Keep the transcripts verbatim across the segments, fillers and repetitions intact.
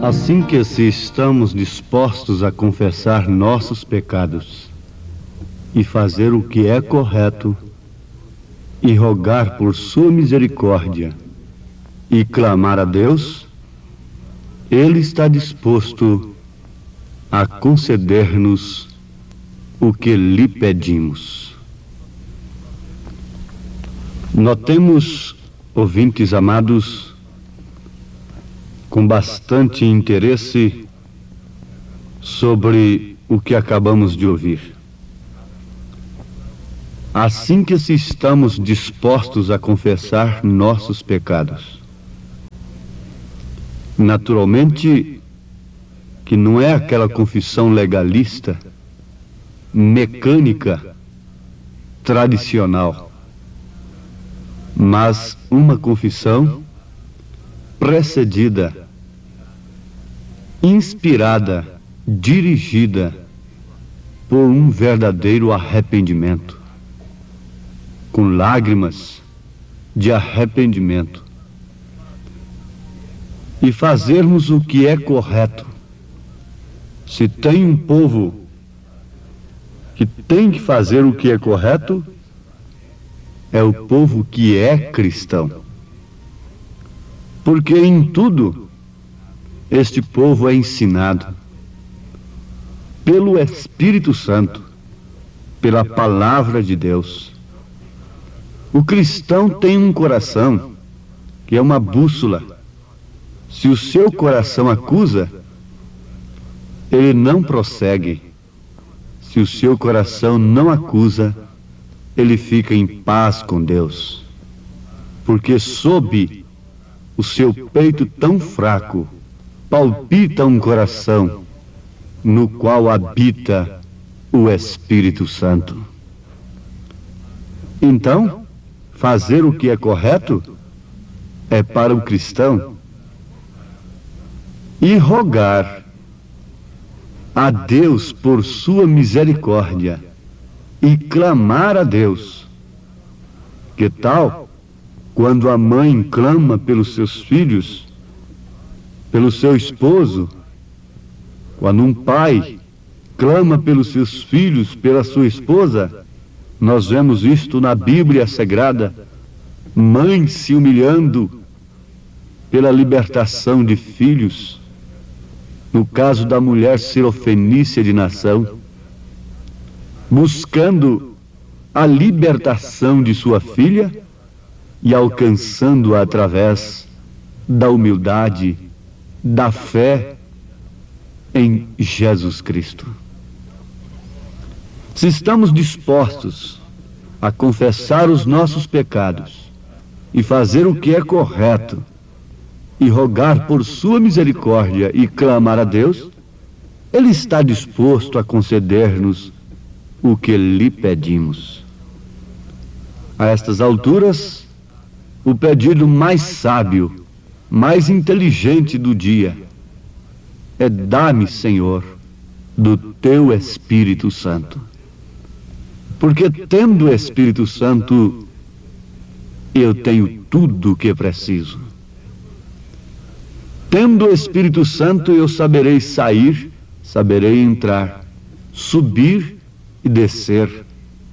Assim que se estamos dispostos a confessar nossos pecados e fazer o que é correto e rogar por sua misericórdia e clamar a Deus, Ele está disposto a conceder-nos o que lhe pedimos. Notemos, ouvintes amados, com bastante interesse sobre o que acabamos de ouvir. Assim que se estamos dispostos a confessar nossos pecados. Naturalmente que não é aquela confissão legalista, mecânica, tradicional, mas uma confissão precedida, inspirada, dirigida por um verdadeiro arrependimento, com lágrimas de arrependimento, e fazermos o que é correto. Se tem um povo que tem que fazer o que é correto, é o povo que é cristão. Porque em tudo este povo é ensinado pelo Espírito Santo, pela palavra de Deus. O cristão tem um coração que é uma bússola. Se o seu coração acusa, ele não prossegue. Se o seu coração não acusa, ele fica em paz com Deus. Porque sob o seu peito tão fraco palpita um coração no qual habita o Espírito Santo. Então, fazer o que é correto é para o cristão, e rogar a Deus por sua misericórdia e clamar a Deus. Que tal quando a mãe clama pelos seus filhos, pelo seu esposo, quando um pai clama pelos seus filhos, pela sua esposa? Nós vemos isto na Bíblia Sagrada, mães se humilhando pela libertação de filhos. No caso da mulher sirofenícia de Nação, buscando a libertação de sua filha e alcançando-a através da humildade, da fé em Jesus Cristo. Se estamos dispostos a confessar os nossos pecados e fazer o que é correto, e rogar por sua misericórdia e clamar a Deus, Ele está disposto a conceder-nos o que lhe pedimos. A estas alturas, o pedido mais sábio, mais inteligente do dia é: dá-me, Senhor, do teu Espírito Santo. Porque tendo o Espírito Santo, eu tenho tudo o que preciso. Tendo o Espírito Santo, eu saberei sair, saberei entrar, subir e descer,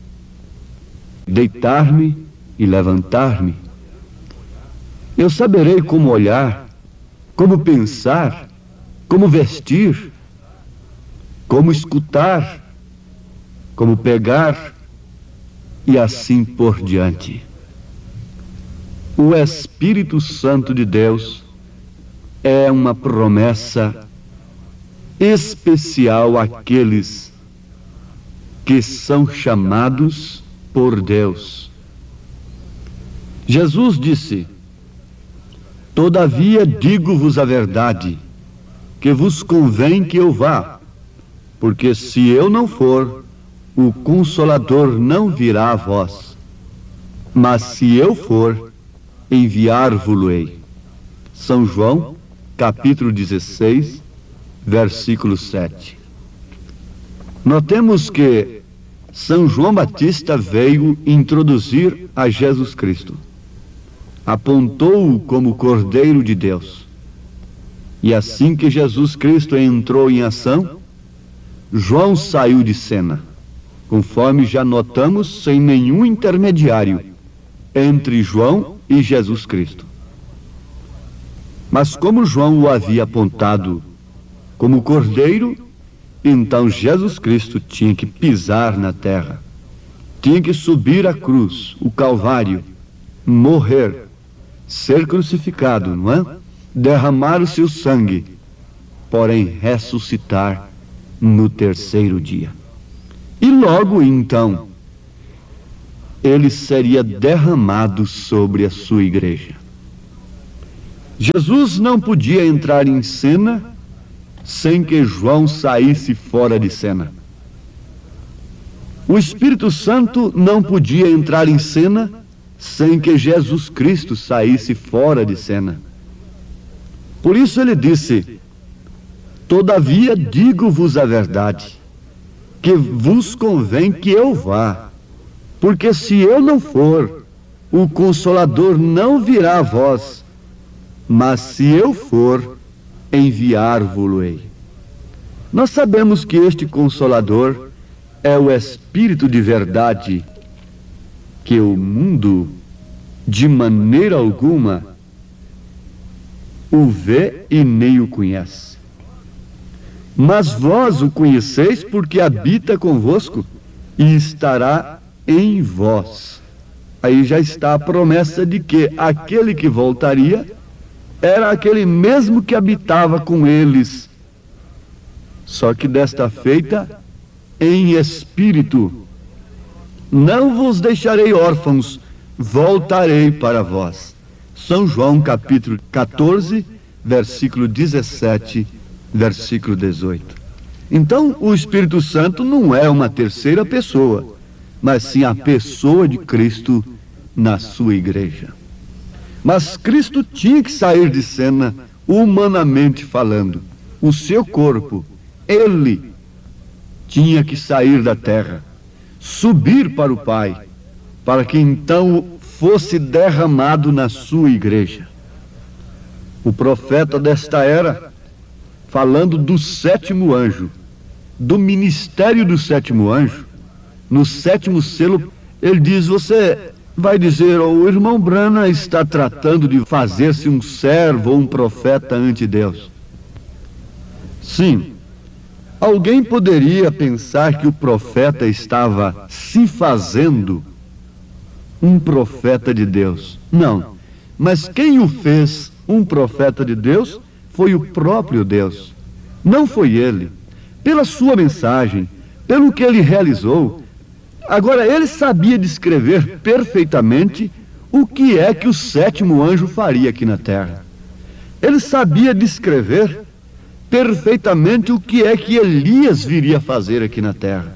deitar-me e levantar-me. Eu saberei como olhar, como pensar, como vestir, como escutar, como pegar e assim por diante. O Espírito Santo de Deus é uma promessa especial àqueles que são chamados por Deus. Jesus disse: todavia digo-vos a verdade, que vos convém que eu vá, porque se eu não for, o Consolador não virá a vós, mas se eu for, enviar-vos-ei. São João, capítulo dezesseis, versículo sete. Notemos que São João Batista veio introduzir a Jesus Cristo. Apontou-o como Cordeiro de Deus. E assim que Jesus Cristo entrou em ação, João saiu de cena, conforme já notamos, sem nenhum intermediário entre João e Jesus Cristo. Mas como João o havia apontado como cordeiro, então Jesus Cristo tinha que pisar na terra, tinha que subir a cruz, o Calvário, morrer, ser crucificado, não é? Derramar o seu sangue, porém ressuscitar no terceiro dia. E logo então, ele seria derramado sobre a sua igreja. Jesus não podia entrar em cena sem que João saísse fora de cena. O Espírito Santo não podia entrar em cena sem que Jesus Cristo saísse fora de cena. Por isso ele disse: todavia digo-vos a verdade, que vos convém que eu vá, porque se eu não for, o Consolador não virá a vós, mas se eu for, enviar-vos-ei. Nós sabemos que este Consolador é o Espírito de verdade, que o mundo, de maneira alguma, o vê e nem o conhece. Mas vós o conheceis porque habita convosco e estará em vós. Aí já está a promessa de que aquele que voltaria era aquele mesmo que habitava com eles, só que desta feita em espírito. Não vos deixarei órfãos, voltarei para vós. São João capítulo quatorze, versículo dezessete, versículo dezoito. Então o Espírito Santo não é uma terceira pessoa, mas sim a pessoa de Cristo na sua igreja. Mas Cristo tinha que sair de cena, humanamente falando. O seu corpo, ele, tinha que sair da terra, subir para o Pai, para que então fosse derramado na sua igreja. O profeta desta era, falando do sétimo anjo, do ministério do sétimo anjo, no sétimo selo, ele diz: você vai dizer, oh, o irmão Branham está tratando de fazer-se um servo ou um profeta ante Deus. Sim, alguém poderia pensar que o profeta estava se fazendo um profeta de Deus. Não, mas quem o fez um profeta de Deus foi o próprio Deus. Não foi ele. Pela sua mensagem, pelo que ele realizou. Agora, ele sabia descrever perfeitamente o que é que o sétimo anjo faria aqui na terra. Ele sabia descrever perfeitamente o que é que Elias viria fazer aqui na terra.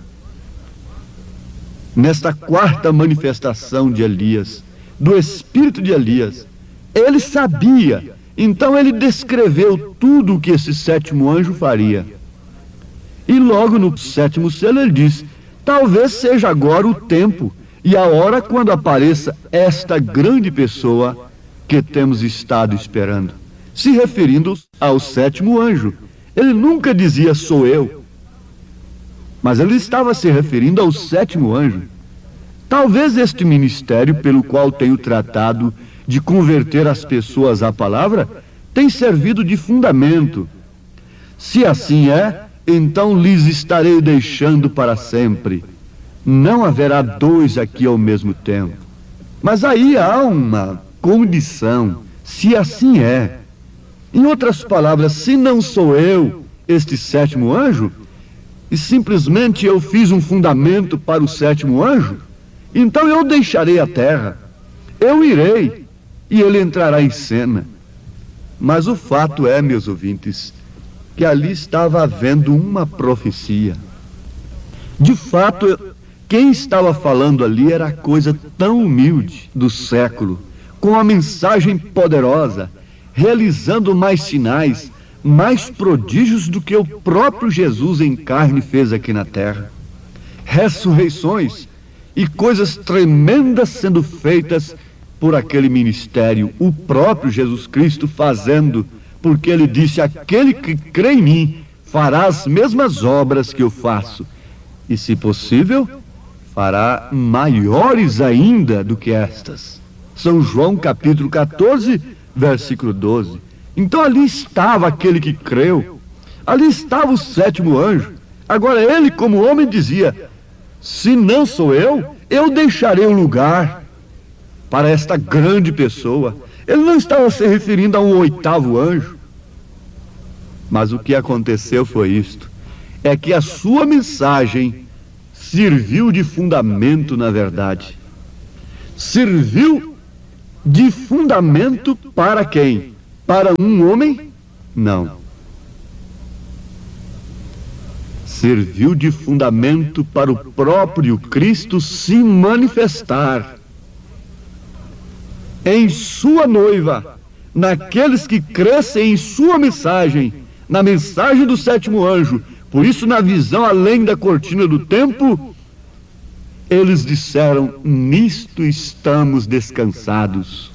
Nesta quarta manifestação de Elias, do espírito de Elias, ele sabia, então ele descreveu tudo o que esse sétimo anjo faria. E logo no sétimo selo ele diz: talvez seja agora o tempo e a hora quando apareça esta grande pessoa que temos estado esperando. Se referindo ao sétimo anjo. Ele nunca dizia sou eu, mas ele estava se referindo ao sétimo anjo. Talvez este ministério pelo qual tenho tratado de converter as pessoas à palavra tenha servido de fundamento. Se assim é, então lhes estarei deixando para sempre. Não haverá dois aqui ao mesmo tempo. Mas aí há uma condição, se assim é. Em outras palavras, se não sou eu, este sétimo anjo, e simplesmente eu fiz um fundamento para o sétimo anjo, então eu deixarei a terra, eu irei, e ele entrará em cena. Mas o fato é, meus ouvintes, que ali estava havendo uma profecia. De fato, quem estava falando ali era a coisa tão humilde do século, com a mensagem poderosa, realizando mais sinais, mais prodígios do que o próprio Jesus em carne fez aqui na terra. Ressurreições e coisas tremendas sendo feitas por aquele ministério, o próprio Jesus Cristo fazendo porque ele disse: aquele que crê em mim fará as mesmas obras que eu faço, e se possível, fará maiores ainda do que estas. São João capítulo quatorze, versículo doze. Então ali estava aquele que creu, ali estava o sétimo anjo. Agora ele, como homem, dizia: se não sou eu, eu deixarei o lugar para esta grande pessoa. Ele não estava se referindo a um oitavo anjo. Mas o que aconteceu foi isto: é que a sua mensagem serviu de fundamento, na verdade. Serviu de fundamento para quem? Para um homem? Não. Serviu de fundamento para o próprio Cristo se manifestar em sua noiva, naqueles que crescem em sua mensagem, na mensagem do sétimo anjo. Por isso, na visão além da cortina do tempo, eles disseram: nisto estamos descansados,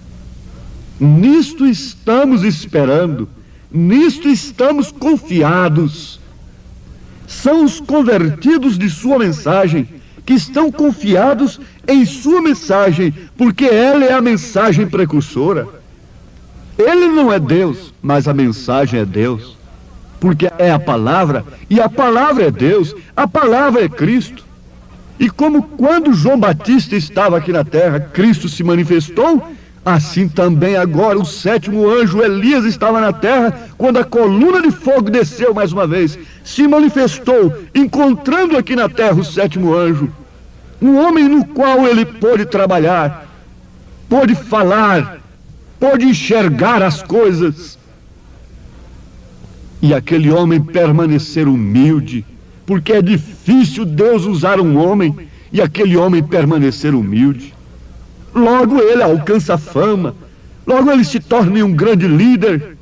nisto estamos esperando, nisto estamos confiados. São os convertidos de sua mensagem, que estão confiados em sua mensagem, porque ela é a mensagem precursora. Ele não é Deus, mas a mensagem é Deus, porque é a palavra, e a palavra é Deus, a palavra é Cristo. E como quando João Batista estava aqui na terra, Cristo se manifestou, assim também agora o sétimo anjo, Elias, estava na terra, quando a coluna de fogo desceu mais uma vez, se manifestou, encontrando aqui na terra o sétimo anjo, um homem no qual ele pôde trabalhar, pôde falar, pôde enxergar as coisas. E aquele homem permanecer humilde, porque é difícil Deus usar um homem, e aquele homem permanecer humilde. Logo ele alcança fama, logo ele se torna um grande líder.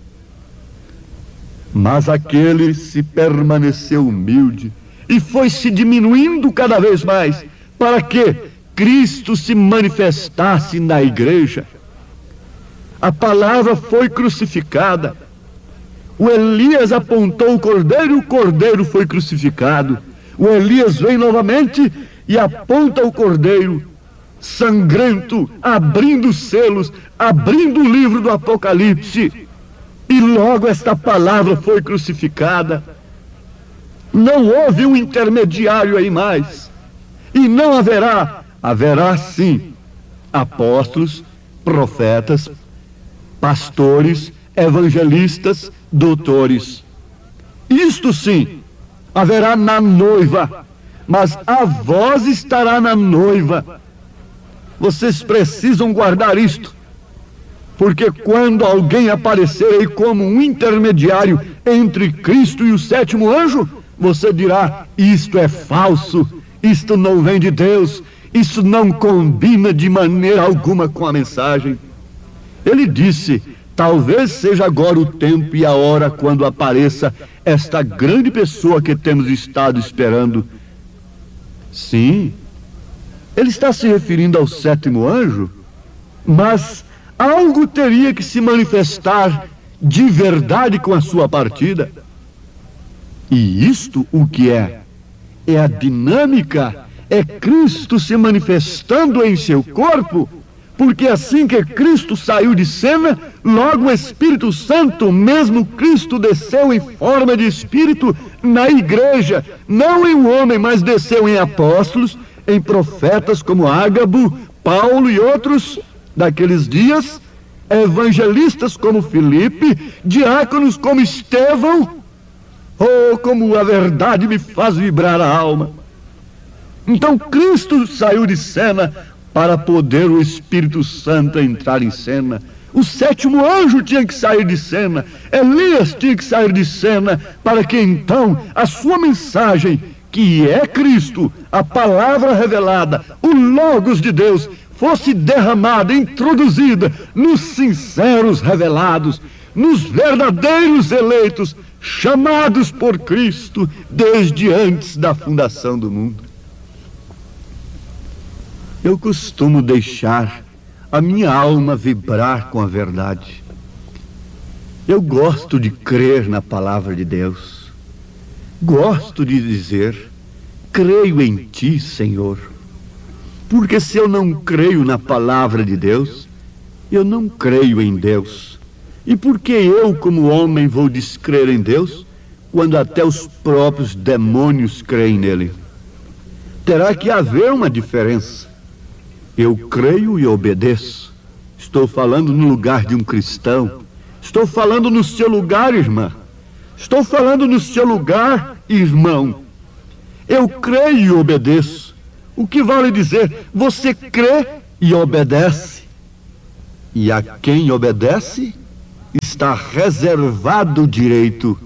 Mas aquele se permaneceu humilde e foi se diminuindo cada vez mais, para que Cristo se manifestasse na igreja. A palavra foi crucificada. O Elias apontou o cordeiro e o cordeiro foi crucificado. O Elias vem novamente e aponta o cordeiro, sangrento, abrindo os selos, abrindo o livro do Apocalipse. E logo esta palavra foi crucificada. Não houve um intermediário aí mais. E não haverá, haverá sim, apóstolos, profetas, pastores, evangelistas, doutores. Isto sim, haverá na noiva, mas a voz estará na noiva. Vocês precisam guardar isto, porque quando alguém aparecer aí como um intermediário entre Cristo e o sétimo anjo, você dirá: isto é falso, isto não vem de Deus, isso não combina de maneira alguma com a mensagem. Ele disse: talvez seja agora o tempo e a hora quando apareça esta grande pessoa que temos estado esperando. Sim, ele está se referindo ao sétimo anjo, mas algo teria que se manifestar de verdade com a sua partida. E isto o que é? É a dinâmica, é Cristo se manifestando em seu corpo, porque assim que Cristo saiu de cena, logo o Espírito Santo, mesmo Cristo, desceu em forma de Espírito na igreja, não em um homem, mas desceu em apóstolos, em profetas como Ágabo, Paulo e outros daqueles dias, evangelistas como Filipe, diáconos como Estevão. Oh, como a verdade me faz vibrar a alma! Então Cristo saiu de cena para poder o Espírito Santo entrar em cena. O sétimo anjo tinha que sair de cena, Elias tinha que sair de cena, para que então a sua mensagem, que é Cristo, a palavra revelada, o Logos de Deus, fosse derramada, introduzida nos sinceros revelados, nos verdadeiros eleitos, chamados por Cristo desde antes da fundação do mundo. Eu costumo deixar a minha alma vibrar com a verdade. Eu gosto de crer na palavra de Deus. Gosto de dizer, creio em ti, Senhor. Porque se eu não creio na palavra de Deus, eu não creio em Deus. E por que eu, como homem, vou descrer em Deus, quando até os próprios demônios creem nele? Terá que haver uma diferença. Eu creio e obedeço. Estou falando no lugar de um cristão. Estou falando no seu lugar, irmã. Estou falando no seu lugar, irmão. Eu creio e obedeço. O que vale dizer, você crê e obedece. E a quem obedece, está reservado o direito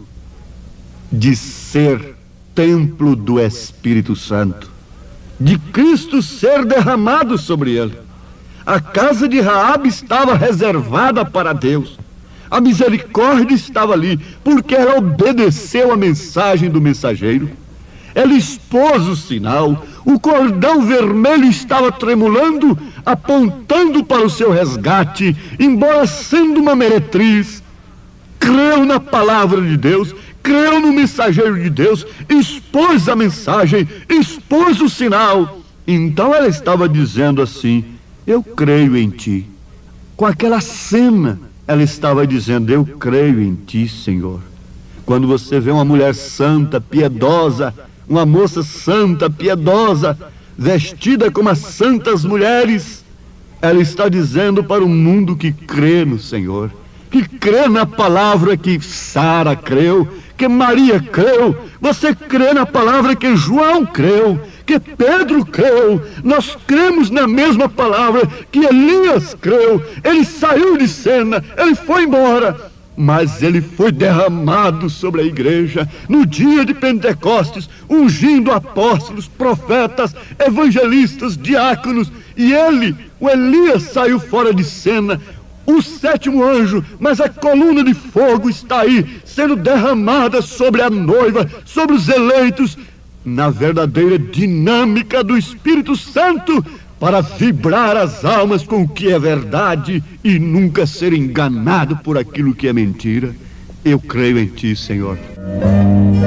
de ser templo do Espírito Santo, de Cristo ser derramado sobre ele. A casa de Raabe estava reservada para Deus. A misericórdia estava ali, porque ela obedeceu a mensagem do mensageiro. Ela expôs o sinal, o cordão vermelho estava tremulando, apontando para o seu resgate, embora sendo uma meretriz. Creu na palavra de Deus, creu no mensageiro de Deus, expôs a mensagem, expôs o sinal. Então ela estava dizendo assim, eu creio em ti. Com aquela cena, ela estava dizendo, eu creio em ti, Senhor. Quando você vê uma mulher santa, piedosa, uma moça santa, piedosa, vestida como as santas mulheres, ela está dizendo para o mundo que crê no Senhor, que crê na palavra que Sara creu, que Maria creu. Você crê na palavra que João creu, que Pedro creu. Nós cremos na mesma palavra que Elias creu. Ele saiu de cena, ele foi embora, mas ele foi derramado sobre a igreja no dia de Pentecostes, ungindo apóstolos, profetas, evangelistas, diáconos. E ele, o Elias, saiu fora de cena, o sétimo anjo, mas a coluna de fogo está aí, sendo derramada sobre a noiva, sobre os eleitos, na verdadeira dinâmica do Espírito Santo, para vibrar as almas com o que é verdade e nunca ser enganado por aquilo que é mentira. Eu creio em ti, Senhor.